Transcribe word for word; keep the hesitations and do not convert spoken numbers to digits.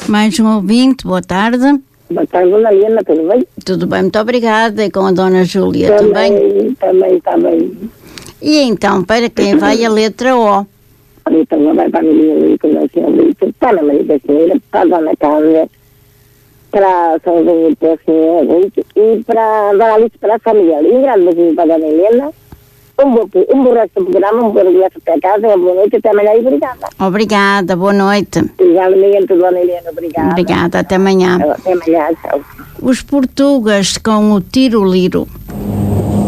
Mais um ouvinte, boa tarde. Boa tarde, Dona Helena, tudo bem? Tudo bem, muito obrigada. E com a Dona Júlia também? Também está bem. E então, para quem vai a letra O? A letra O vai para a Maria Lito, para a Maria da Senhora, para a Dona Cláudia, para a São João para a Senhora Rito e para a Dona Alice, para a família. E um grande beijinho para a Dona Helena. Um bom, um bom resto do programa, um bom regresso para casa, uma boa noite, até amanhã e obrigada. Obrigada, boa noite. Igualmente, Dona Helena, obrigada. Obrigada, até amanhã. Até amanhã, tchau. Os portugueses com o tiro-liro.